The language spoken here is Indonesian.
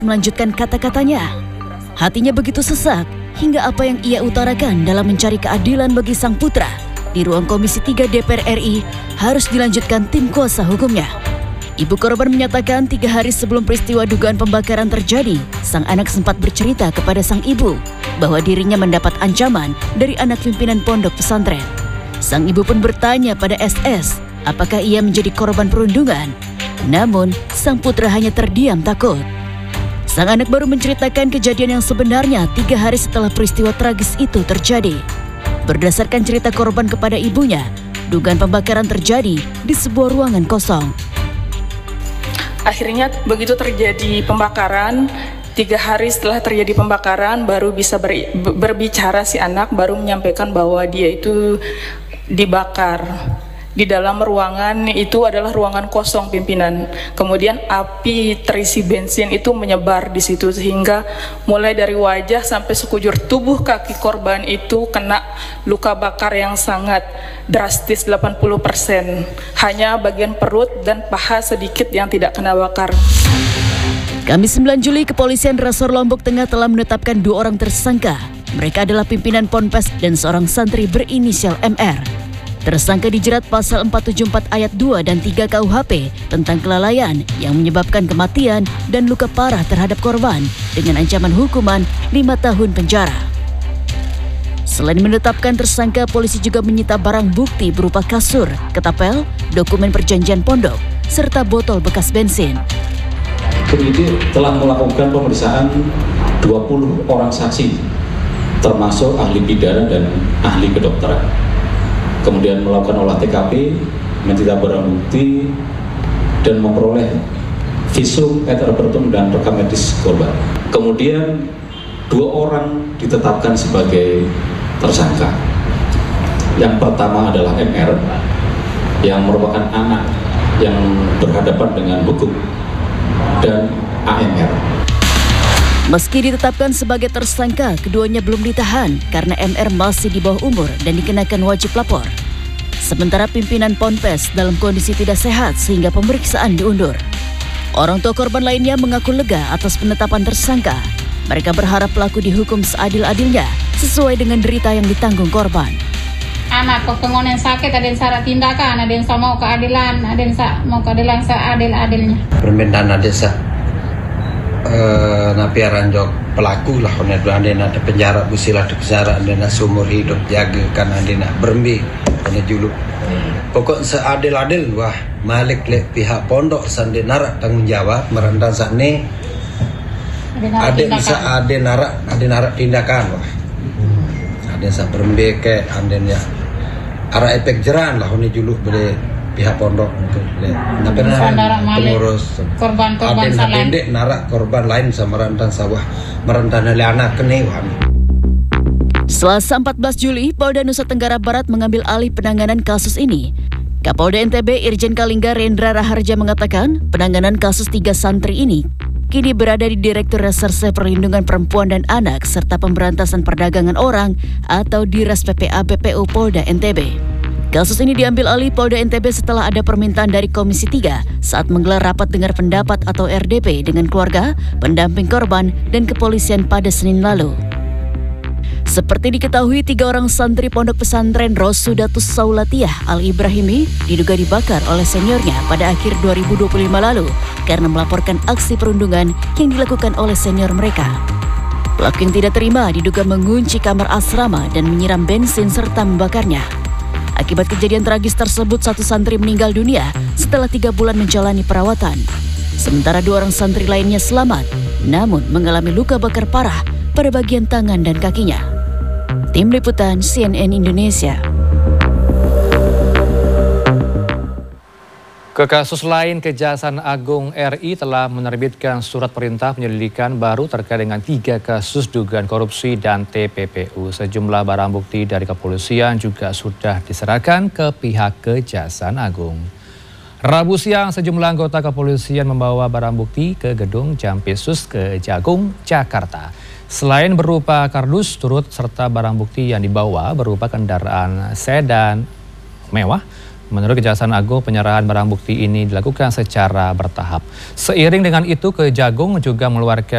Melanjutkan kata-katanya. Hatinya begitu sesak hingga apa yang ia utarakan dalam mencari keadilan bagi sang putra di ruang Komisi 3 DPR RI harus dilanjutkan tim kuasa hukumnya. Ibu korban menyatakan 3 hari sebelum peristiwa dugaan pembakaran terjadi, sang anak sempat bercerita kepada sang ibu bahwa dirinya mendapat ancaman dari anak pimpinan pondok pesantren. Sang ibu pun bertanya pada SS apakah ia menjadi korban perundungan. Namun, sang putra hanya terdiam takut. Sang anak baru menceritakan kejadian yang sebenarnya 3 hari setelah peristiwa tragis itu terjadi. Berdasarkan cerita korban kepada ibunya, dugaan pembakaran terjadi di sebuah ruangan kosong. Akhirnya begitu terjadi pembakaran, 3 hari setelah terjadi pembakaran baru bisa berbicara si anak, baru menyampaikan bahwa dia itu dibakar. Di dalam ruangan itu adalah ruangan kosong pimpinan. Kemudian api terisi bensin itu menyebar di situ sehingga mulai dari wajah sampai sekujur tubuh kaki korban itu kena luka bakar yang sangat drastis 80%. Hanya bagian perut dan paha sedikit yang tidak kena bakar. Kamis 9 Juli, Kepolisian Resor Lombok Tengah telah menetapkan 2 orang tersangka. Mereka adalah pimpinan Ponpes dan seorang santri berinisial MR. Tersangka dijerat pasal 474 ayat 2 dan 3 KUHP tentang kelalaian yang menyebabkan kematian dan luka parah terhadap korban dengan ancaman hukuman 5 tahun penjara. Selain menetapkan tersangka, polisi juga menyita barang bukti berupa kasur, ketapel, dokumen perjanjian pondok, serta botol bekas bensin. Penyidik telah melakukan pemeriksaan 20 orang saksi, termasuk ahli pidana dan ahli kedokteran. Kemudian melakukan olah TKP, menyita barang bukti, dan memperoleh visum et repertum dan rekam medis korban. Kemudian 2 orang ditetapkan sebagai tersangka. Yang pertama adalah MR, yang merupakan anak yang berhadapan dengan hukum, dan AMR. Meski ditetapkan sebagai tersangka, keduanya belum ditahan karena MR masih di bawah umur dan dikenakan wajib lapor. Sementara pimpinan Ponpes dalam kondisi tidak sehat sehingga pemeriksaan diundur. Orang tua korban lainnya mengaku lega atas penetapan tersangka. Mereka berharap pelaku dihukum seadil-adilnya sesuai dengan derita yang ditanggung korban. Anak kepengonen sakit, ada yang salah tindakan, ada yang mau keadilan, ada yang mau keadilan seadil-adilnya. Permintaan desa napiaran jok pelaku lah, anda ada penjara busilah di penjara, anda seumur hidup jaga kan anda berembi anda juluk. Pokok seadil-adil wah malik le pihak pondok sandi narak tanggung jawab merendang sakne ada bisa ada narak tindakan wah ada sa berembi ke anda ya arah efek jeran lah anda juluk boleh pihak pondok untuk pengurus korban pendek narak korban lain sama rentan sawah merentan anak kenewan. Selasa 14 Juli, Polda Nusa Tenggara Barat mengambil alih penanganan kasus ini. Kapolda NTB Irjen Kalingga Rendra Raharja mengatakan penanganan kasus 3 santri ini kini berada di Direktur Reserse Perlindungan Perempuan dan Anak serta Pemberantasan Perdagangan Orang atau Diras PPA BPU Polda NTB. Kasus ini diambil alih Polda NTB setelah ada permintaan dari Komisi 3 saat menggelar rapat dengar pendapat atau RDP dengan keluarga, pendamping korban, dan kepolisian pada Senin lalu. Seperti diketahui, 3 orang santri pondok pesantren Rosudatus Saulatiah Al-Ibrahimi diduga dibakar oleh seniornya pada akhir 2025 lalu karena melaporkan aksi perundungan yang dilakukan oleh senior mereka. Pelaku yang tidak terima diduga mengunci kamar asrama dan menyiram bensin serta membakarnya. Akibat kejadian tragis tersebut, 1 santri meninggal dunia setelah 3 bulan menjalani perawatan. Sementara 2 orang santri lainnya selamat, namun mengalami luka bakar parah pada bagian tangan dan kakinya. Tim Liputan CNN Indonesia. Ke kasus lain, Kejaksaan Agung RI telah menerbitkan surat perintah penyelidikan baru terkait dengan 3 kasus dugaan korupsi dan TPPU. Sejumlah barang bukti dari kepolisian juga sudah diserahkan ke pihak Kejaksaan Agung. Rabu siang, sejumlah anggota kepolisian membawa barang bukti ke gedung Jampisus Kejagung, Jakarta. Selain berupa kardus, turut serta barang bukti yang dibawa berupa kendaraan sedan mewah. Menurut Kejaksaan Agung, penyerahan barang bukti ini dilakukan secara bertahap. Seiring dengan itu, Kejagung juga mengeluarkan